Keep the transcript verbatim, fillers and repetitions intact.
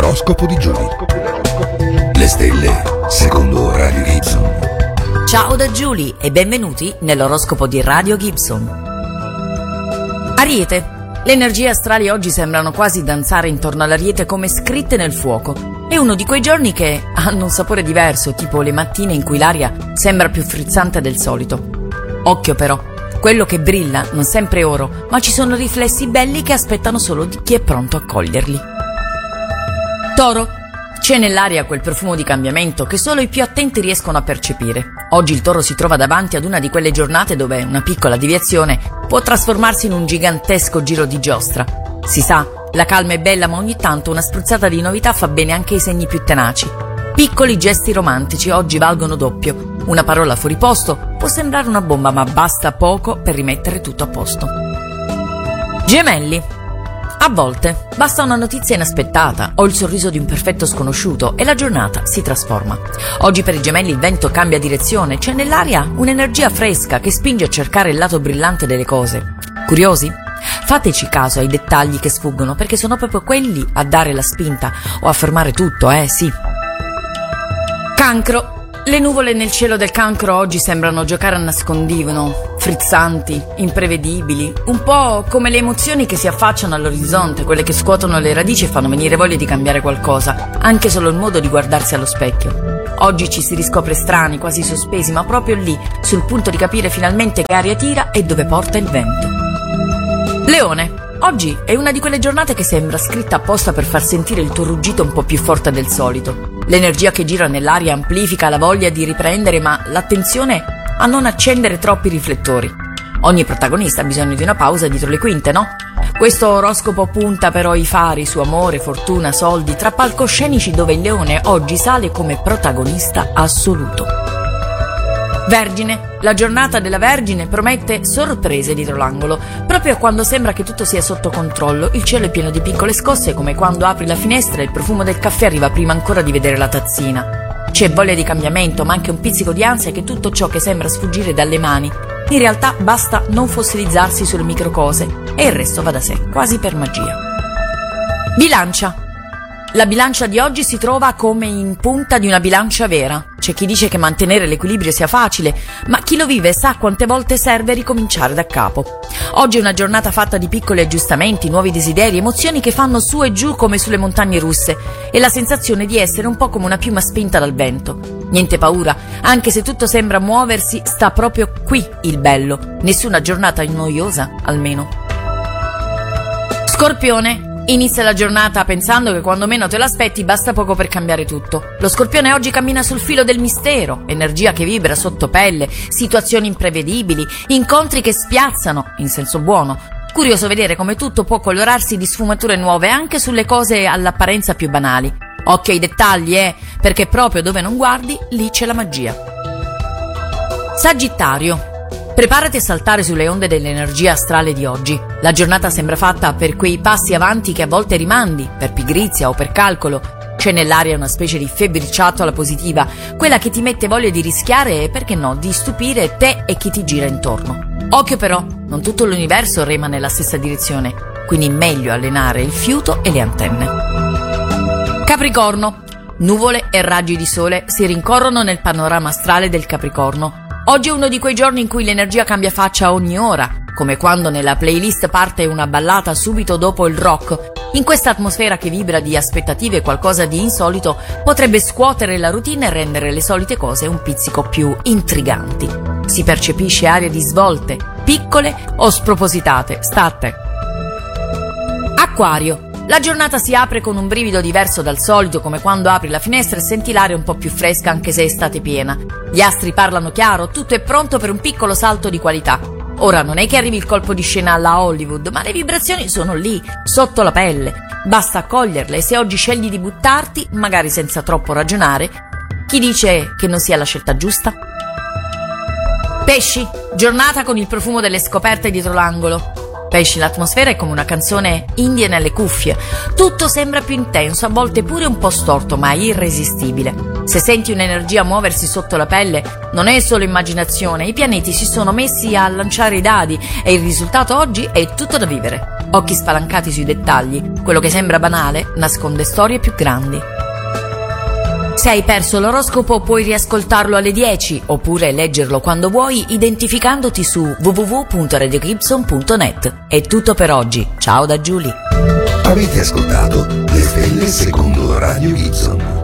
L'oroscopo di Giulia. Le stelle secondo Radio Gibson. Ciao da Giulia e benvenuti nell'oroscopo di Radio Gibson. Ariete. Le energie astrali oggi sembrano quasi danzare intorno all'Ariete come scritte nel fuoco. È uno di quei giorni che hanno un sapore diverso, tipo le mattine in cui l'aria sembra più frizzante del solito. Occhio però, quello che brilla non sempre è oro, ma ci sono riflessi belli che aspettano solo di chi è pronto a coglierli. Toro. C'è nell'aria quel profumo di cambiamento che solo i più attenti riescono a percepire. Oggi il Toro si trova davanti ad una di quelle giornate dove una piccola deviazione può trasformarsi in un gigantesco giro di giostra. Si sa, la calma è bella, ma ogni tanto una spruzzata di novità fa bene anche ai segni più tenaci. Piccoli gesti romantici oggi valgono doppio. Una parola fuori posto può sembrare una bomba, ma basta poco per rimettere tutto a posto. Gemelli. A volte basta una notizia inaspettata o il sorriso di un perfetto sconosciuto e la giornata si trasforma. Oggi per i Gemelli il vento cambia direzione, c'è nell'aria un'energia fresca che spinge a cercare il lato brillante delle cose. Curiosi? Fateci caso ai dettagli che sfuggono, perché sono proprio quelli a dare la spinta o a fermare tutto, eh sì. Cancro. Le nuvole nel cielo del Cancro oggi sembrano giocare a nascondino, frizzanti, imprevedibili, un po' come le emozioni che si affacciano all'orizzonte, quelle che scuotono le radici e fanno venire voglia di cambiare qualcosa, anche solo il modo di guardarsi allo specchio. Oggi ci si riscopre strani, quasi sospesi, ma proprio lì, sul punto di capire finalmente che aria tira e dove porta il vento. Leone. Oggi è una di quelle giornate che sembra scritta apposta per far sentire il tuo ruggito un po' più forte del solito. L'energia che gira nell'aria amplifica la voglia di riprendere, ma l'attenzione a non accendere troppi riflettori. Ogni protagonista ha bisogno di una pausa dietro le quinte, no? Questo oroscopo punta però i fari su amore, fortuna, soldi, tra palcoscenici dove il leone oggi sale come protagonista assoluto. Vergine. La giornata della Vergine promette sorprese dietro l'angolo. Proprio quando sembra che tutto sia sotto controllo, il cielo è pieno di piccole scosse, come quando apri la finestra e il profumo del caffè arriva prima ancora di vedere la tazzina. C'è voglia di cambiamento, ma anche un pizzico di ansia che tutto ciò che sembra sfuggire dalle mani, in realtà basta non fossilizzarsi sulle microcose e il resto va da sé, quasi per magia. Bilancia. La bilancia di oggi si trova come in punta di una bilancia vera. C'è chi dice che mantenere l'equilibrio sia facile, ma chi lo vive sa quante volte serve ricominciare da capo. Oggi è una giornata fatta di piccoli aggiustamenti, nuovi desideri, emozioni che fanno su e giù come sulle montagne russe e la sensazione di essere un po' come una piuma spinta dal vento. Niente paura, anche se tutto sembra muoversi, sta proprio qui il bello. Nessuna giornata noiosa, almeno. Scorpione. Inizia la giornata pensando che quando meno te l'aspetti basta poco per cambiare tutto. Lo Scorpione oggi cammina sul filo del mistero, energia che vibra sotto pelle, situazioni imprevedibili, incontri che spiazzano, in senso buono. Curioso vedere come tutto può colorarsi di sfumature nuove anche sulle cose all'apparenza più banali. Occhio ai dettagli, eh, perché proprio dove non guardi, lì c'è la magia. Sagittario. Preparati a saltare sulle onde dell'energia astrale di oggi. La giornata sembra fatta per quei passi avanti che a volte rimandi, per pigrizia o per calcolo. C'è nell'aria una specie di febbriciattolo positiva, quella che ti mette voglia di rischiare e, perché no, di stupire te e chi ti gira intorno. Occhio però, non tutto l'universo rema nella stessa direzione, quindi meglio allenare il fiuto e le antenne. Capricorno. Nuvole e raggi di sole si rincorrono nel panorama astrale del Capricorno. Oggi è uno di quei giorni in cui l'energia cambia faccia ogni ora, come quando nella playlist parte una ballata subito dopo il rock. In questa atmosfera che vibra di aspettative qualcosa di insolito potrebbe scuotere la routine e rendere le solite cose un pizzico più intriganti. Si percepisce aria di svolte, piccole o spropositate, sta a te. Acquario. La giornata si apre con un brivido diverso dal solito, come quando apri la finestra e senti l'aria un po' più fresca anche se è estate piena. Gli astri parlano chiaro, tutto è pronto per un piccolo salto di qualità. Ora non è che arrivi il colpo di scena alla Hollywood, ma le vibrazioni sono lì, sotto la pelle. Basta accoglierle e se oggi scegli di buttarti, magari senza troppo ragionare, chi dice che non sia la scelta giusta? Pesci, giornata con il profumo delle scoperte dietro l'angolo. Pesci, l'atmosfera è come una canzone indie nelle cuffie. Tutto sembra più intenso, a volte pure un po' storto, ma irresistibile. Se senti un'energia muoversi sotto la pelle, non è solo immaginazione, i pianeti si sono messi a lanciare i dadi e il risultato oggi è tutto da vivere. occhi spalancati sui dettagli, quello che sembra banale nasconde storie più grandi. Se hai perso l'oroscopo puoi riascoltarlo alle dieci oppure leggerlo quando vuoi identificandoti su w w w punto radio gibson punto net. È tutto per oggi, ciao da Giulia. Avete ascoltato Le Stelle secondo Radio Gibson.